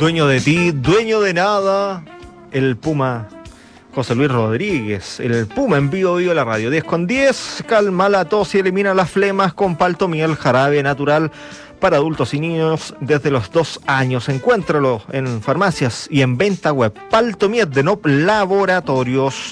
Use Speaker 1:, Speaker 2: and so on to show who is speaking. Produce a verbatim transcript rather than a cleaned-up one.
Speaker 1: Dueño de ti, dueño de nada, el Puma José Luis Rodríguez, el Puma en vivo, vivo la radio. diez con diez, calma la tos y elimina las flemas con Paltomiel, jarabe natural para adultos y niños desde los dos años. Encuéntralo en farmacias y en venta web. Paltomiel de Nop Laboratorios.